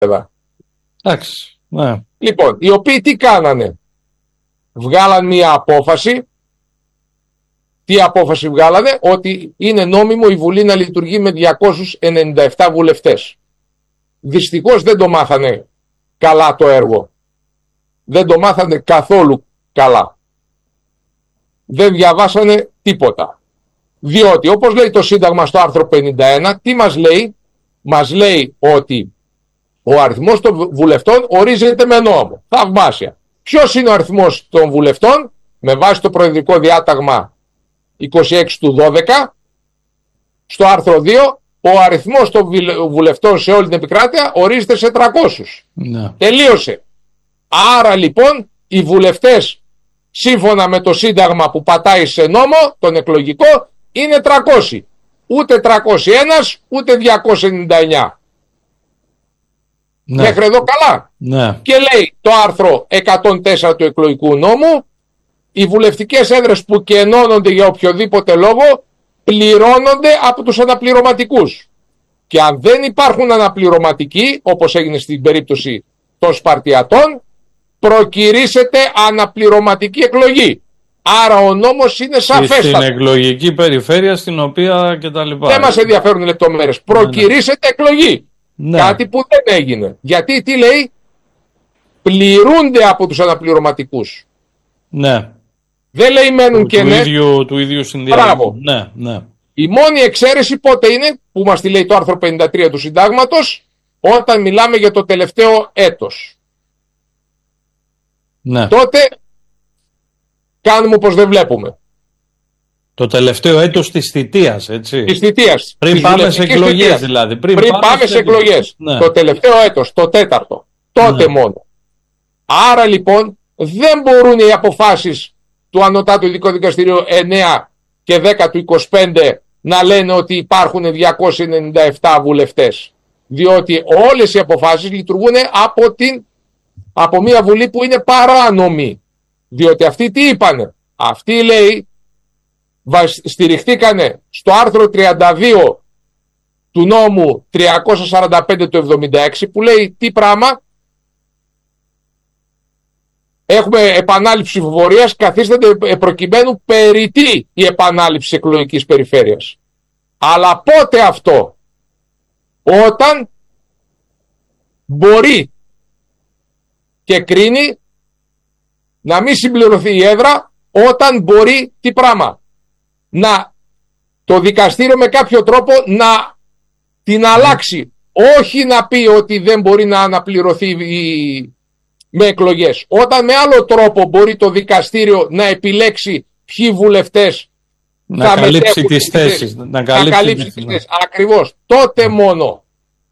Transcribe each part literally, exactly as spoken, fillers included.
Εντάξει. Ναι. Λοιπόν, οι οποίοι τι κάνανε? Βγάλαν μια απόφαση. Τι απόφαση βγάλανε? Ότι είναι νόμιμο η Βουλή να λειτουργεί με διακόσιους ενενήντα επτά βουλευτές. Δυστυχώς δεν το μάθανε καλά το έργο. Δεν το μάθανε καθόλου καλά. Δεν διαβάσανε τίποτα. Διότι όπως λέει το Σύνταγμα στο άρθρο πενήντα ένα, τι μας λέει? Μας λέει ότι ο αριθμός των βουλευτών ορίζεται με νόμο. Θαυμάσια. Ποιος είναι ο αριθμός των βουλευτών? Με βάση το Προεδρικό Διάταγμα είκοσι έξι του δώδεκα, στο άρθρο δύο, ο αριθμός των βουλευτών σε όλη την επικράτεια ορίζεται σε τριακόσιους. Ναι. Τελείωσε. Άρα λοιπόν οι βουλευτές σύμφωνα με το Σύνταγμα που πατάει σε νόμο, τον εκλογικό, είναι τριακόσιοι. Ούτε τριακόσιοι ένα, ούτε διακόσιοι ενενήντα εννιά. Ναι. Μέχρι εδώ καλά. Ναι. Και λέει το άρθρο εκατόν τέσσερα του εκλογικού νόμου, οι βουλευτικές έδρες που κενώνονται για οποιοδήποτε λόγο πληρώνονται από τους αναπληρωματικούς. Και αν δεν υπάρχουν αναπληρωματικοί, όπως έγινε στην περίπτωση των Σπαρτιατών, προκηρύσσεται αναπληρωματική εκλογή. Άρα ο νόμος είναι σαφέστατος. Στην εκλογική περιφέρεια στην οποία και τα λοιπά. Δεν μας ενδιαφέρουν λεπτομέρειες. Προκηρύσσεται εκλογή. Ναι. Κάτι που δεν έγινε. Γιατί τι λέει? Πληρούνται από τους αναπληρωματικούς. Ναι. Δεν λέει μένουν του, και του ναι. Ίδιου, του ίδιου συνδυασμού. Μπράβο. Ναι, ναι. Η μόνη εξαίρεση πότε είναι, που μας τη λέει το άρθρο πενήντα τρία του Συντάγματος, όταν μιλάμε για το τελευταίο έτος. Ναι. Τότε κάνουμε όπως δεν βλέπουμε. Το τελευταίο έτος της θητείας, έτσι. Της θητείας. Πριν της πάμε σε εκλογές θητείας. δηλαδή. Πριν, Πριν πάμε, πάμε σε εκλογές. Ναι. Το τελευταίο έτος, το τέταρτο. Τότε Ναι. μόνο. Άρα λοιπόν δεν μπορούν οι αποφάσεις του Ανωτάτου Ειδικού Δικαστηρίου εννέα και δέκα του είκοσι πέντε να λένε ότι υπάρχουν διακόσιοι ενενήντα επτά βουλευτές. Διότι όλες οι αποφάσεις λειτουργούν από, την, από μια βουλή που είναι παράνομη. Διότι αυτοί τι είπανε? Αυτοί λέει στηριχτήκανε στο άρθρο τριάντα δύο του νόμου τριακόσια σαράντα πέντε του εβδομήντα έξι που λέει τι πράγμα? Έχουμε επανάληψη ψηφοφορίας, καθίσταται προκειμένου περιττή η επανάληψη εκλογικής περιφέρειας. Αλλά πότε αυτό? Όταν μπορεί και κρίνει να μην συμπληρωθεί η έδρα, όταν μπορεί τι πράγμα? Να το δικαστήριο με κάποιο τρόπο να την αλλάξει. Όχι να πει ότι δεν μπορεί να αναπληρωθεί η... με εκλογές. Όταν με άλλο τρόπο μπορεί το δικαστήριο να επιλέξει ποιοι βουλευτές να θα καλύψει τις θέσεις. Να, να καλύψει, καλύψει τις θέσεις. Ακριβώς. Τότε μόνο.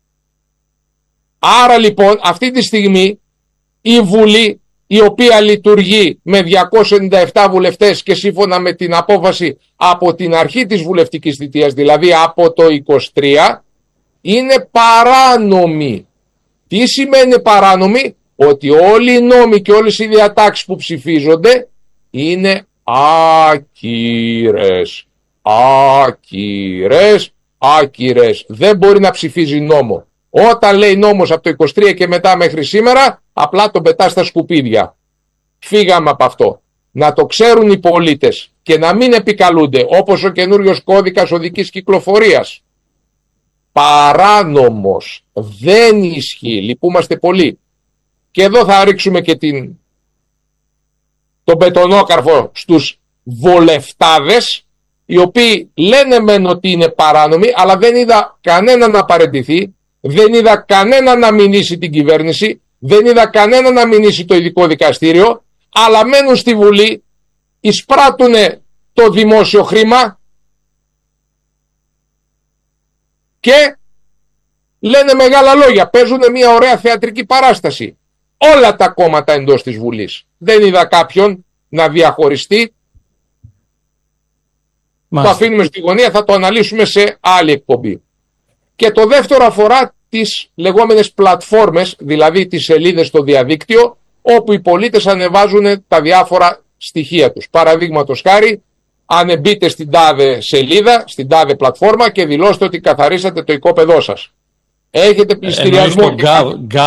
Άρα λοιπόν αυτή τη στιγμή η Βουλή, η οποία λειτουργεί με διακόσιους ενενήντα επτά βουλευτές και σύμφωνα με την απόφαση από την αρχή της βουλευτικής θητείας, δηλαδή από το είκοσι τρία, είναι παράνομη. Τι σημαίνει παράνομη? Ότι όλοι οι νόμοι και όλες οι διατάξεις που ψηφίζονται είναι άκυρες. Άκυρες, άκυρες. Δεν μπορεί να ψηφίζει νόμο. Όταν λέει νόμος από το είκοσι τρία και μετά μέχρι σήμερα, απλά τον πετά στα σκουπίδια. Φύγαμε από αυτό. Να το ξέρουν οι πολίτες και να μην επικαλούνται, όπως ο καινούριος κώδικας οδικής κυκλοφορίας. Παράνομος. Δεν ισχύει. Λυπούμαστε πολύ. Και εδώ θα ρίξουμε και την, τον πετονόκαρφο στους βολευτάδες, οι οποίοι λένε μεν ότι είναι παράνομοι, αλλά δεν είδα κανέναν να παραιτηθεί, δεν είδα κανέναν να μηνύσει την κυβέρνηση, δεν είδα κανέναν να μηνύσει το ειδικό δικαστήριο, αλλά μένουν στη Βουλή, εισπράττουν το δημόσιο χρήμα και λένε μεγάλα λόγια, παίζουν μια ωραία θεατρική παράσταση. Όλα τα κόμματα εντός της Βουλής. Δεν είδα κάποιον να διαχωριστεί. Μάλιστα. Το αφήνουμε στη γωνία, θα το αναλύσουμε σε άλλη εκπομπή. Και το δεύτερο αφορά τις λεγόμενες πλατφόρμες, δηλαδή τις σελίδες στο διαδίκτυο, όπου οι πολίτες ανεβάζουν τα διάφορα στοιχεία τους. Παραδείγματος χάρη, αν μπείτε στην τάδε σελίδα, στην τάδε πλατφόρμα και δηλώστε ότι καθαρίσατε το οικόπεδό σας. Έχετε πληστηριασμό.